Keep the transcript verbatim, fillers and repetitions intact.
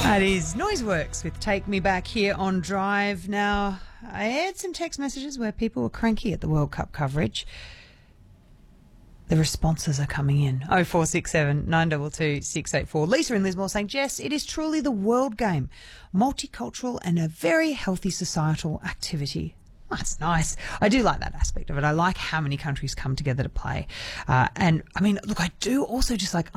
That is Noiseworks with Take Me Back here on Drive. Now, I had some text messages where people were cranky at the World Cup coverage. The responses are coming in. oh four six seven, nine two two, six eight four. Lisa in Lismore saying, Jess, it is truly the world game. Multicultural and a very healthy societal activity. That's nice. I do like that aspect of it. I like how many countries come together to play. Uh, and, I mean, look, I do also just like